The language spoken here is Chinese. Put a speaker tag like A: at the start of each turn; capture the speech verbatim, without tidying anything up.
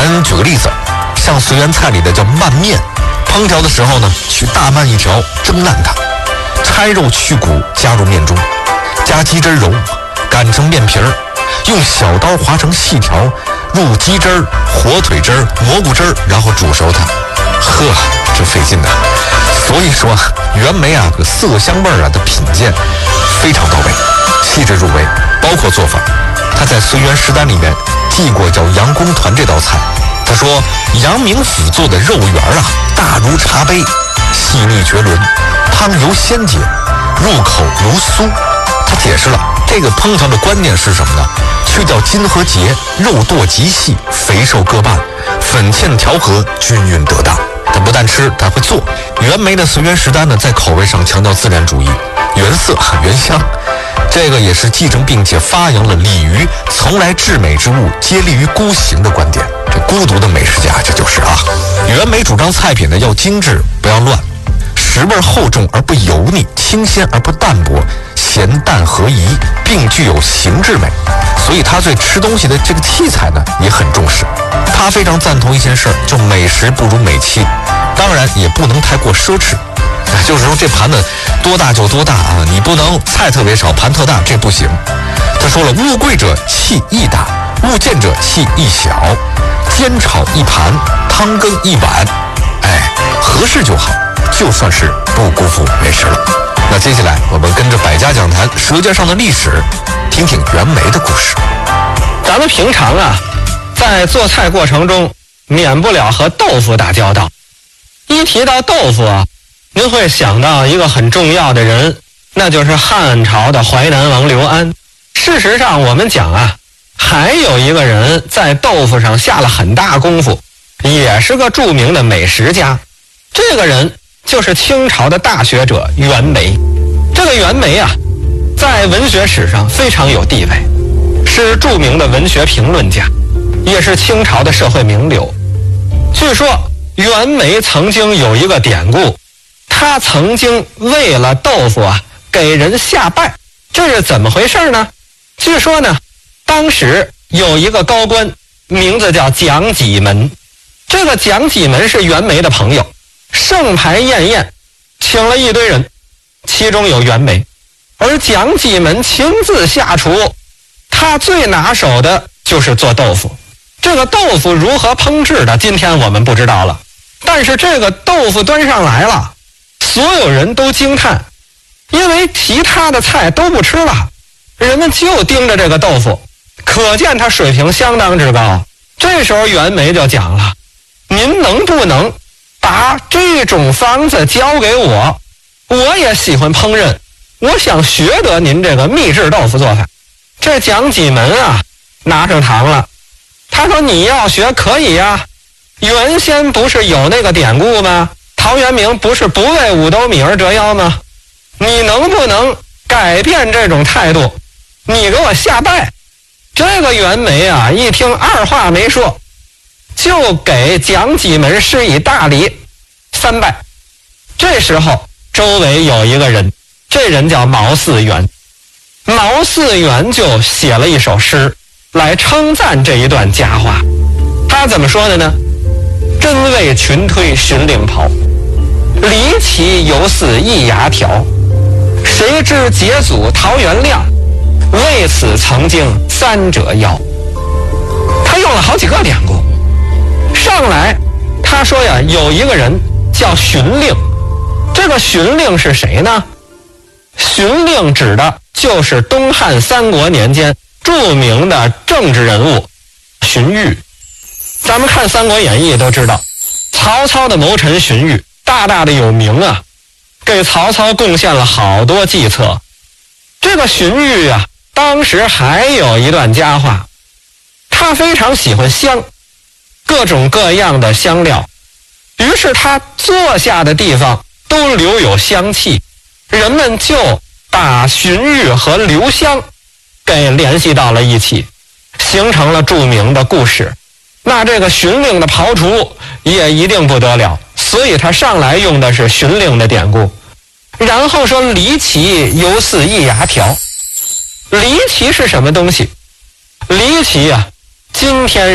A: 们举个例子，像随园菜里的叫拌面，烹调的时候呢，取大鳗一条，蒸烂它，拆肉去骨，加入面中，加鸡汁揉，擀成面皮儿，用小刀划成细条，入鸡汁儿、火腿汁儿、蘑菇汁儿，然后煮熟它。呵，这费劲呐！所以说，袁枚啊，这个色香味儿啊的品鉴非常到位，细致入微。包括做法，他在《随园食单》里面记过叫杨公团这道菜。他说，杨明府做的肉圆啊，大如茶杯，细腻绝伦，汤油鲜洁，入口如酥。他解释了这个烹调的关键是什么呢？去掉筋和结，肉剁极细，肥瘦各半，粉芡调和，均匀得当。他不但吃，他会做。袁枚的《随园食单》呢，在口味上强调自然主义，原色原香。这个也是继承并且发扬了李渔从来至美之物皆立于孤行的观点。这孤独的美食家，这就是啊。袁枚主张菜品呢要精致，不要乱，食味厚重而不油腻，清鲜而不淡薄，咸淡合宜，并具有形制美。所以他对吃东西的这个器材呢也很重视。他非常赞同一件事，就美食不如美器，当然也不能太过奢侈。就是说这盘子多大就多大啊，你不能菜特别少，盘特大，这不行。他说了，物贵者器亦大，物贱者器亦小，煎炒一盘，汤羹一碗，哎，合适就好，就算是不辜负美食了。那接下来我们跟着百家讲坛舌尖上的历史，听听袁枚的故事。
B: 咱们平常啊，在做菜过程中免不了和豆腐打交道。一提到豆腐啊，您会想到一个很重要的人，那就是汉朝的淮南王刘安。事实上我们讲啊，还有一个人在豆腐上下了很大功夫，也是个著名的美食家。这个人就是清朝的大学者袁枚。这个袁枚啊，在文学史上非常有地位，是著名的文学评论家，也是清朝的社会名流。据说袁枚曾经有一个典故，他曾经为了豆腐啊给人下拜。这是怎么回事呢？据说呢，当时有一个高官，名字叫蒋己门。这个蒋己门是袁枚的朋友，盛牌宴宴，请了一堆人，其中有袁枚。而蒋己门亲自下厨，他最拿手的就是做豆腐。这个豆腐如何烹制的，今天我们不知道了。但是这个豆腐端上来了，所有人都惊叹，因为其他的菜都不吃了，人们就盯着这个豆腐，可见他水平相当之高。这时候袁枚就讲了，您能不能把这种方子交给我？我也喜欢烹饪，我想学得您这个秘制豆腐做法。这蒋己门啊，拿上糖了。他说，你要学可以呀、啊，原先不是有那个典故吗？陶渊明不是不为五斗米而折腰吗？你能不能改变这种态度？你给我下拜。这个袁枚啊，一听二话没说，就给蒋己门施以大礼，三拜。这时候周围有一个人，这人叫毛嗣源。毛嗣源就写了一首诗来称赞这一段佳话。他怎么说的呢？真为群推寻令袍，离奇犹似一牙条。谁知节祖陶元亮，为此曾经三折腰。他用了好几个典故。上来他说呀，有一个人叫荀令。这个荀令是谁呢？荀令指的就是东汉三国年间著名的政治人物荀彧。咱们看《三国演义》都知道，曹操的谋臣荀彧大大的有名啊，给曹操贡献了好多计策。这个荀彧啊，当时还有一段佳话，他非常喜欢香，各种各样的香料，于是他坐下的地方都留有香气，人们就把荀彧和留香给联系到了一起，形成了著名的故事。那这个荀令的庖厨也一定不得了，所以他上来用的是荀令的典故。然后说离奇犹似一牙条。离奇是什么东西？离奇啊，今天